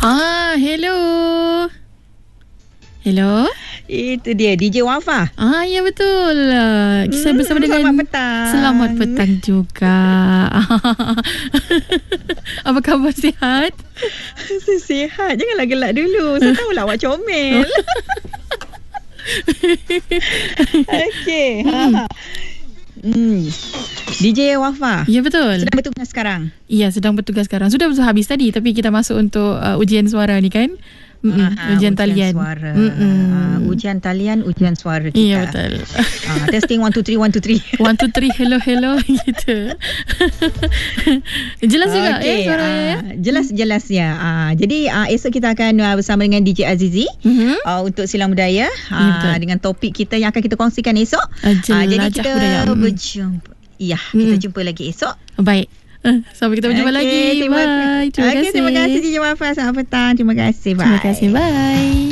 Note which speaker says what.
Speaker 1: Hello. Hello.
Speaker 2: Itu dia DJ Wafa.
Speaker 1: Ya betul. Saya bersama dengan
Speaker 2: Selamat petang.
Speaker 1: Selamat petang juga. Apa khabar, sihat?
Speaker 2: Sihat. Janganlah gelak dulu. Saya tahulah awak comel. Okey. DJ Wafa.
Speaker 1: Ya betul.
Speaker 2: Sedang bertugas sekarang.
Speaker 1: Ya, sedang bertugas sekarang. Sudah habis tadi, tapi kita masuk untuk ujian suara ni kan. Ujian talian
Speaker 2: suara. Ujian talian, ujian suara kita.
Speaker 1: Ya betul.
Speaker 2: Testing 1 2 3 1 2 3
Speaker 1: 1 2 3 hello gitu. Jelas juga suaranya.
Speaker 2: Jelas ya. Jadi esok kita akan bersama dengan DJ Azizi untuk Silang Budaya dengan topik kita yang akan kita kongsikan esok. Jadi kita berjumpa. Ya, kita jumpa lagi esok.
Speaker 1: Baik. Sampai kita berjumpa lagi. Bye. Terima kasih.
Speaker 2: Terima kasih DJ Wafa. Selamat petang. Terima kasih. Bye.
Speaker 1: Terima kasih. Bye.